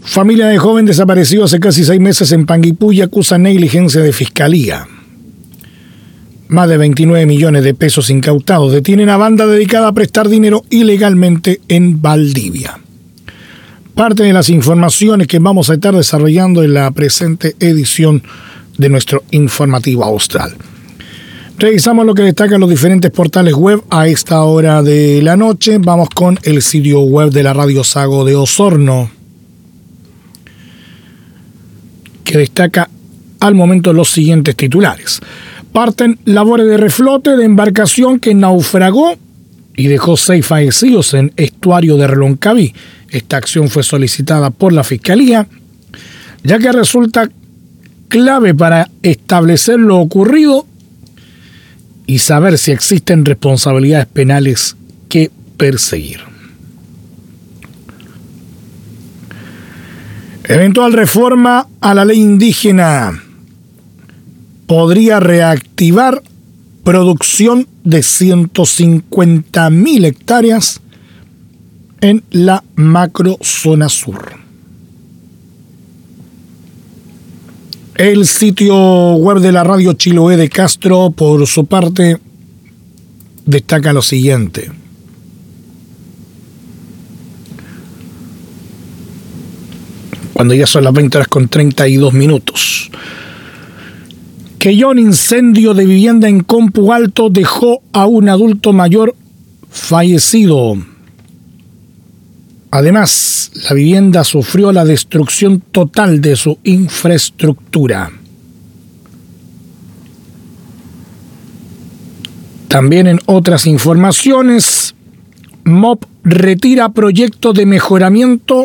Familia de joven desaparecido hace casi 6 meses en Panguipulli acusa negligencia de fiscalía. Más de 29 millones de pesos incautados. Detienen a banda dedicada a prestar dinero ilegalmente en Valdivia. Parte de las informaciones que vamos a estar desarrollando en la presente edición de nuestro informativo austral. Revisamos lo que destacan los diferentes portales web a esta hora de la noche. Vamos con el sitio web de la Radio Sago de Osorno, que destaca al momento los siguientes titulares. Parten labores de reflote de embarcación que naufragó y dejó 6 fallecidos en estuario de Reloncaví. Esta acción fue solicitada por la Fiscalía, ya que resulta clave para establecer lo ocurrido y saber si existen responsabilidades penales que perseguir. Eventual reforma a la ley indígena podría reactivar producción de 150.000 hectáreas en la macrozona sur. El sitio web de la radio Chiloé de Castro, por su parte, destaca lo siguiente. Cuando ya son las 20:32. Que un incendio de vivienda en Compu Alto dejó a un adulto mayor fallecido. Además, la vivienda sufrió la destrucción total de su infraestructura. También en otras informaciones, MOP retira proyecto de mejoramiento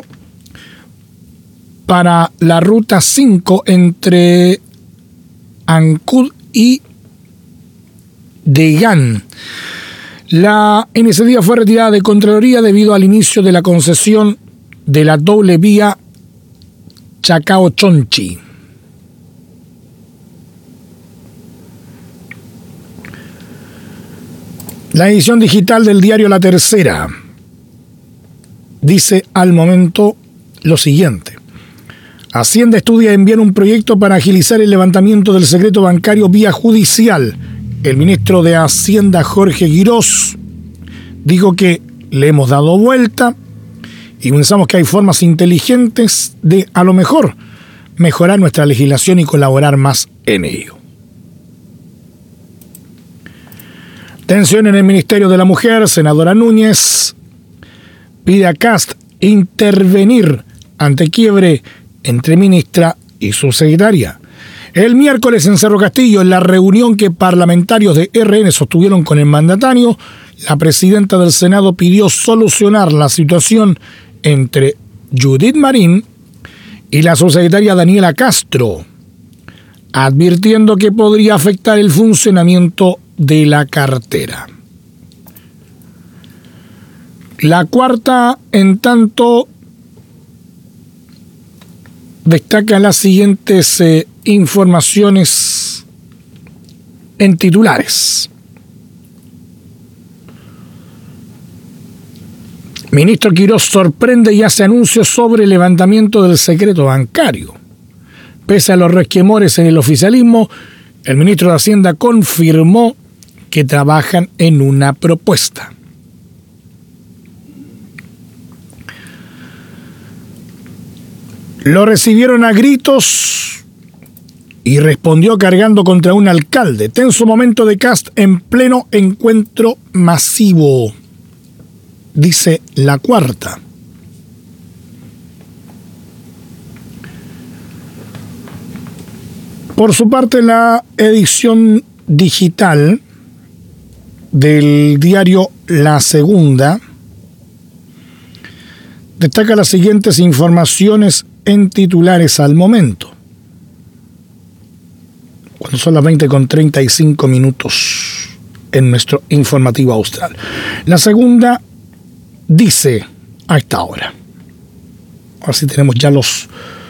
para la ruta 5 entre Ancud y Degán. La iniciativa fue retirada de Contraloría debido al inicio de la concesión de la doble vía Chacao-Chonchi. La edición digital del diario La Tercera dice al momento lo siguiente. Hacienda estudia enviar un proyecto para agilizar el levantamiento del secreto bancario vía judicial. El ministro de Hacienda, Jorge Guirós, dijo que le hemos dado vuelta y pensamos que hay formas inteligentes de, a lo mejor, mejorar nuestra legislación y colaborar más en ello. Tensión en el Ministerio de la Mujer. Senadora Núñez pide a Kast intervenir ante quiebre entre ministra y subsecretaria. El miércoles en Cerro Castillo, en la reunión que parlamentarios de RN sostuvieron con el mandatario, la presidenta del Senado pidió solucionar la situación entre Judith Marín y la subsecretaria Daniela Castro, advirtiendo que podría afectar el funcionamiento de la cartera. La cuarta, en tanto, destaca las siguientes informaciones en titulares. Ministro Quirós sorprende y hace anuncios sobre el levantamiento del secreto bancario. Pese a los resquemores en el oficialismo, el ministro de Hacienda confirmó que trabajan en una propuesta. Lo recibieron a gritos y respondió cargando contra un alcalde. Tenso momento de Kast en pleno encuentro masivo, dice La Cuarta. Por su parte, la edición digital del diario La Segunda destaca las siguientes informaciones en titulares al momento, cuando son las 20:35 en nuestro informativo austral. La Segunda dice a esta hora. Ahora sí tenemos ya los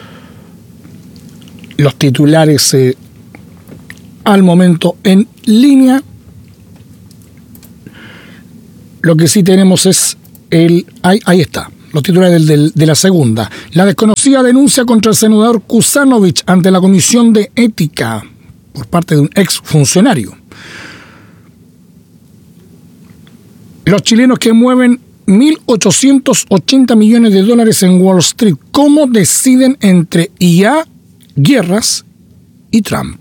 titulares al momento en línea. Lo que sí tenemos es ahí está, Los titulares de la segunda. La desconocida denuncia contra el senador Kuzanovich ante la Comisión de Ética por parte de un exfuncionario. Los chilenos que mueven 1.880 millones de dólares en Wall Street. ¿Cómo deciden entre IA, guerras y Trump?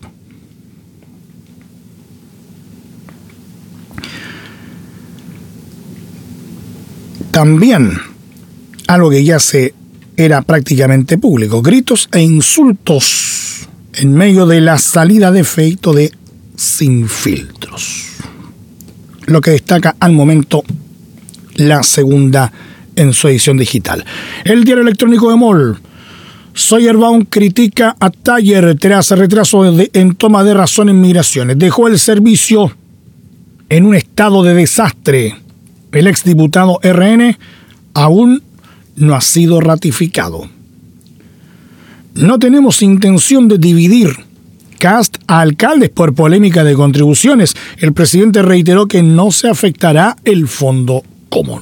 También, algo que ya era prácticamente público, gritos e insultos en medio de la salida de efecto de Sin Filtros. Lo que destaca al momento la segunda en su edición digital. El diario electrónico de MOL. Soyerbaum critica a Taller tras retraso en toma de razón en migraciones. Dejó el servicio en un estado de desastre. El exdiputado RN aún no ha sido ratificado. No tenemos intención de dividir Kast a alcaldes por polémica de contribuciones. El presidente reiteró que no se afectará el fondo común.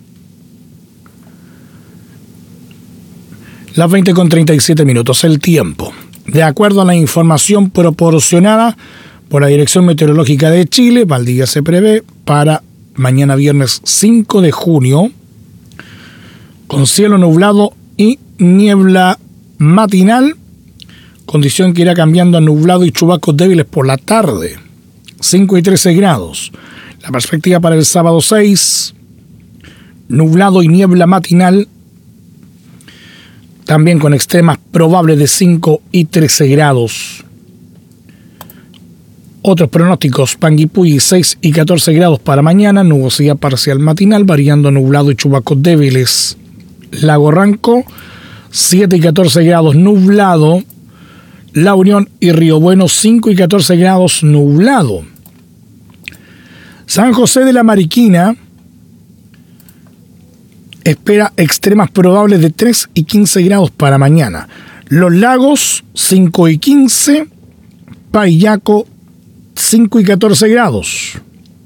Las 20:37, el tiempo. De acuerdo a la información proporcionada por la Dirección Meteorológica de Chile, Valdivia se prevé para mañana viernes 5 de junio, con cielo nublado y niebla matinal, condición que irá cambiando a nublado y chubascos débiles por la tarde, 5 y 13 grados. La perspectiva para el sábado 6, nublado y niebla matinal, también con extremas probables de 5 y 13 grados. Otros pronósticos: Panguipulli 6 y 14 grados para mañana, nubosidad parcial matinal, variando nublado y chubascos débiles. Lago Ranco 7 y 14 grados nublado. La Unión y Río Bueno 5 y 14 grados nublado. San José de la Mariquina espera extremas probables de 3 y 15 grados para mañana. Los Lagos 5 y 15, Payaco 5 y 14 grados.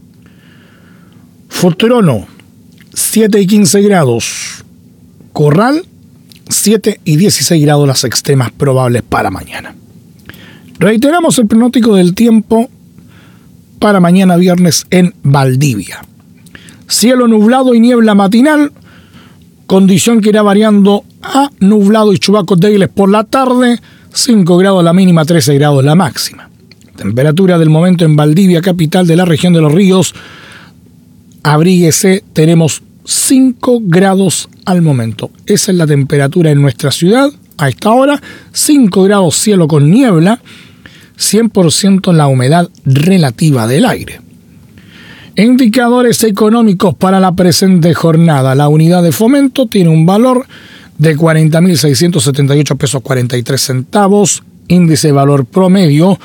Futrono 7 y 15 grados. Corral 7 y 16 grados las extremas probables para mañana. Reiteramos el pronóstico del tiempo para mañana viernes en Valdivia. Cielo nublado y niebla matinal, condición que irá variando a nublado y chubascos débiles por la tarde, 5 grados la mínima, 13 grados la máxima. Temperatura del momento en Valdivia, capital de la región de los ríos. Abríguese, tenemos 5 grados al momento. Esa es la temperatura en nuestra ciudad a esta hora. 5 grados, cielo con niebla, 100% la humedad relativa del aire. Indicadores económicos para la presente jornada. La unidad de fomento tiene un valor de 40.678 pesos 43 centavos. Índice de valor promedio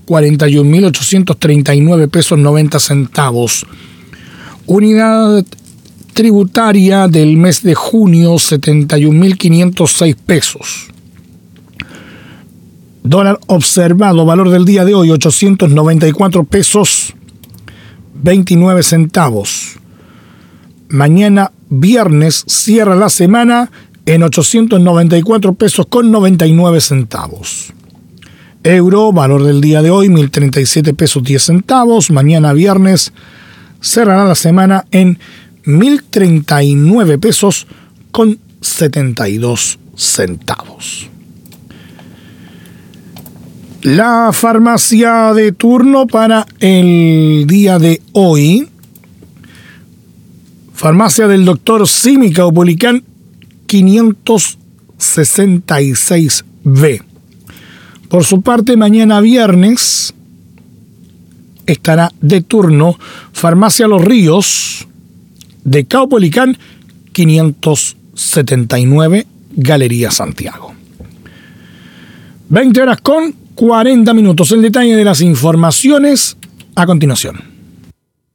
41.839 pesos 90 centavos. Unidad tributaria del mes de junio 71.506 pesos. Dólar observado, valor del día de hoy 894 pesos 29 centavos. Mañana viernes cierra la semana en 894 pesos con 99 centavos. Euro, valor del día de hoy 1.037 pesos 10 centavos. Mañana viernes cerrará la semana en 1.039 pesos con 72 centavos. La farmacia de turno para el día de hoy: farmacia del doctor Simi Caupolicán 566B. Por su parte, mañana viernes estará de turno farmacia Los Ríos de Caupolicán 579, Galería Santiago. 20 horas con 40 minutos. El detalle de las informaciones a continuación.